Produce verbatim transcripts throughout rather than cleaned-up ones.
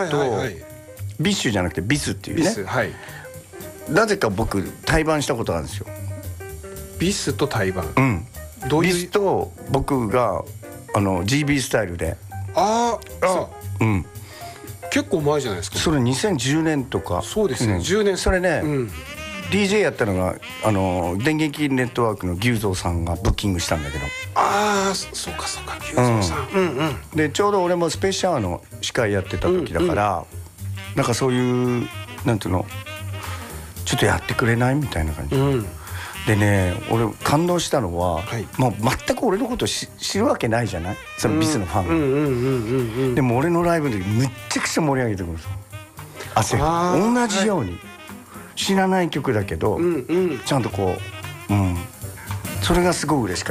とビッシュじゃなくてビスっていうね、 ビス、はい、 なぜか僕対バンしたことあるんですよ。 ビスと対バン、 うん、 どういうビスと僕があの ジービー スタイルで、 ああ、 うん、 結構前じゃないですか。 それにせんじゅうねんとか。 そうですね、 うん、 じゅうねん。 それね、 うん、 ディージェー やったのがあの電撃ネットワークの牛蔵さんがブッキングしたんだけど、 ああ、そうかそうか、牛蔵さん、うんうん、 でちょうど俺もスペシャルの司会やってた時だから、うんうん、なんかそういうなんていうの、ちょっとやってくれないみたいな感じ、うん、でね、俺感動したのは、はい、もう全く俺のことし知るわけないじゃない、そのビスのファンが。でも俺のライブでむっちゃくちゃ盛り上げてくるんですよ、汗同じように、はい、知らない曲だけど、うんうん、ちゃんとこう、うん、それがすごく嬉しかった。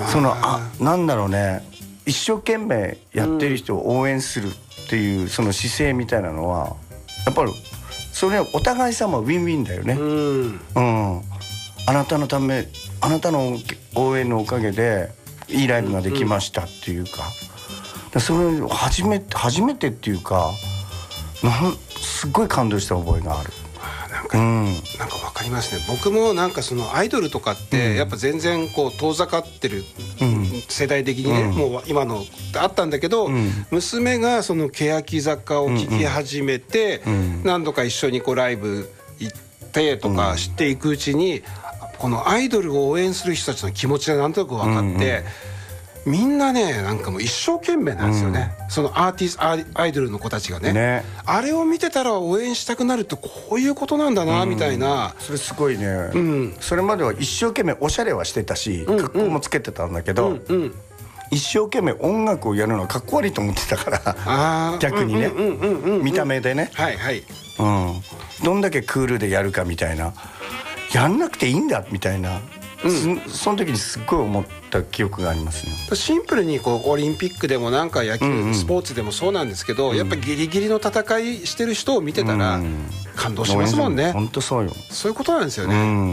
そのあなんだろうね、一生懸命やってる人を応援するっていうその姿勢みたいなのはやっぱりそれはお互い様ウィンウィンだよね、うん、うん、あなたのため、あなたの応援のおかげでいいライブができましたっていうか、うん、それ初めて初めてっていうか、なんすごい感動した覚えがある。 なんか、うん、なんか分かりますね。僕もなんかそのアイドルとかってやっぱ全然こう遠ざかってる、うん、世代的にね、うん、もう今のあったんだけど、うん、娘がその欅坂を聴き始めて、うんうん、何度か一緒にこうライブ行ってとか知っていくうちに、うん、このアイドルを応援する人たちの気持ちがなんとなく分かって、うんうん、みんなね、なんかもう一生懸命なんですよね、うん、そのアーティストアイドルの子たちが ね, ねあれを見てたら応援したくなるってこういうことなんだな、うん、みたいな。 それすごいね、うん、それまでは一生懸命おしゃれはしてたし、うん、格好もつけてたんだけど、うんうん、一生懸命音楽をやるのはかっこ悪いと思ってたから逆にね、見た目でね、 はいはい、 うん、どんだけクールでやるかみたいな、やんなくていいんだみたいな、うん、その時にすっごい思った記憶がありますね。 シンプルにこうオリンピックでもなんか野球、うんうん、スポーツでもそうなんですけど、うん、やっぱりギリギリの戦いしてる人を見てたら感動しますもんね。 本当そうよ。 そういうことなんですよね、うん、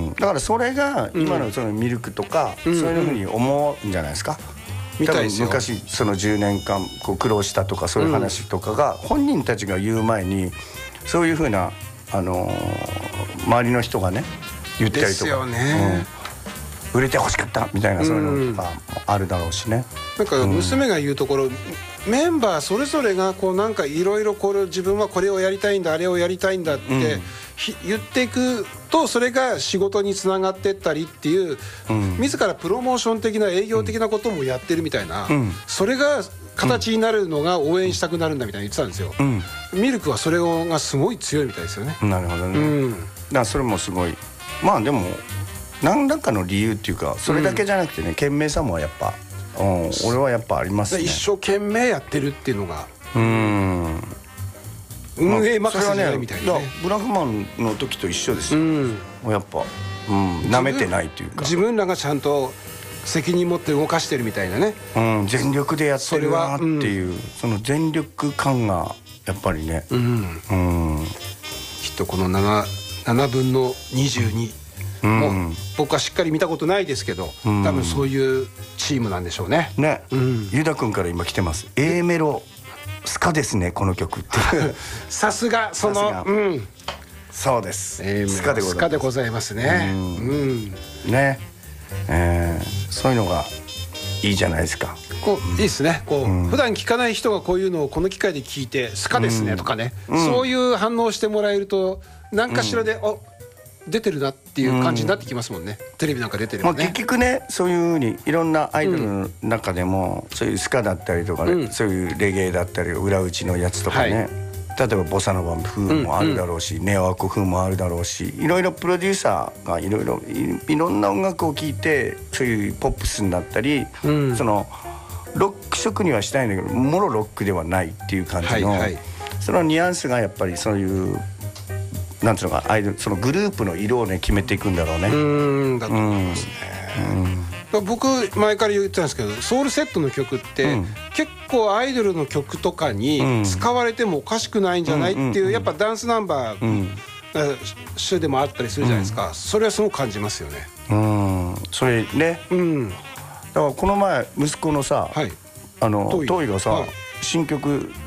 だからそれが今のそのミルクとか、うん、そういうふうに思うんじゃないですか、うん、多分昔そのじゅうねんかんこう苦労したとかそういう話とかが本人たちが言う前にそういうふうな、あのー、周りの人がね言ったりとかですよね、うん、売れて欲しかったみたいなそういうのとかあるだろうしね、 うん、なんか娘が言うところ、うん、メンバーそれぞれがこうなんかいろいろこれ自分はこれをやりたいんだあれをやりたいんだって、うん、言っていくとそれが仕事につながってったりっていう、うん、自らプロモーション的な営業的なこともやってるみたいな、うん、それが形になるのが応援したくなるんだみたいに言ってたんですよ、うん、ミルクはそれがすごい強いみたいですよね。 なるほどね、うん、だからそれもすごい、まあでも何らかの理由っていうかそれだけじゃなくてね、懸命さもやっぱ、うん、俺はやっぱありますね。 一生懸命やってるっていうのがうん運営任せじゃないみたいな、ね、 ブラフマンの時と一緒ですよ、うん、やっぱ、うん、舐めてないというか自分らがちゃんと責任持って動かしてるみたいなね、 うん、全力でやってるなっていう そ,、うん、その全力感がやっぱりね、うんうん、きっとこの 7, 7分のにじゅうに、うん、もう僕はしっかり見たことないですけど、うん、多分そういうチームなんでしょうね。 ね、うん、ユダ君から今来てます。 A メロスカですねこの曲ってさすがその、うん、 そうです、 A、スカでございます。スカでございますね、うんうん、ね、えー、そういうのがいいじゃないですか。 こういいですねこう、うん、普段聞かない人がこういうのをこの機会で聞いてスカですねとかね、うん、そういう反応をしてもらえると何かしらで、うん、お出てるなっていう感じになってきますもんね、うん、テレビなんか出てるもんね、 まあ、結局ねそういうふうにいろんなアイドルの中でも、うん、そういうスカだったりとかね、うん、そういうレゲエだったり裏打ちのやつとかね、はい、例えばボサノバ風もあるだろうし、うんうん、ネオアコ風もあるだろうしいろいろプロデューサーがいろいろいろんな音楽を聴いてそういうポップスになったり、うん、そのロック色にはしたいんだけどもろロックではないっていう感じの、はいはい、そのニュアンスがやっぱりそういうなんていうのかアイドルそのグループの色をね決めていくんだろうね。 うんだと思いますね、うん、僕前から言ってたんですけどソウルセットの曲って、うん、結構アイドルの曲とかに使われてもおかしくないんじゃないっていう、うんうんうん、やっぱダンスナンバー、うん、週でもあったりするじゃないですか、うん、それはすごく感じますよね。 うんそれね、うん、だからこの前息子のさ、はい、あのトイがさ、はい、新曲